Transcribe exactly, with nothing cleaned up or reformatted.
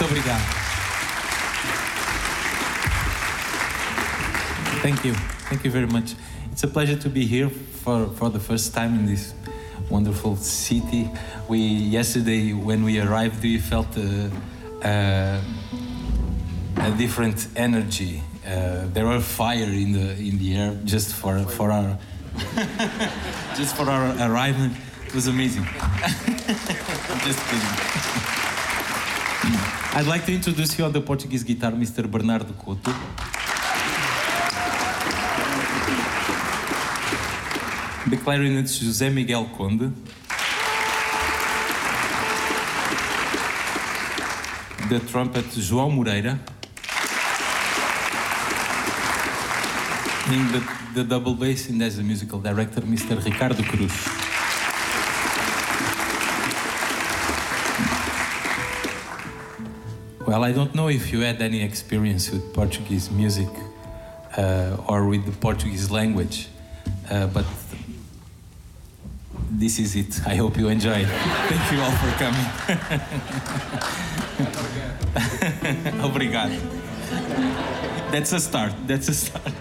Muito obrigado. Thank you. Thank you very much. It's a pleasure to be here for, for the first time in this wonderful city. We yesterday when we arrived, we felt a, a, a different energy. Uh, there was fire in the in the air just for for our just for our arrival. It was amazing. Just kidding. I'd like to introduce you on the Portuguese guitar, Mister Bernardo Couto. The clarinet, José Miguel Conde. The trumpet, João Moreira. And the, the double bass, and as the musical director, Mister Ricardo Cruz. Well, I don't know if you had any experience with Portuguese music uh, or with the Portuguese language, uh, but this is it. I hope you enjoy it. Thank you all for coming. Obrigado. That's a start. That's a start.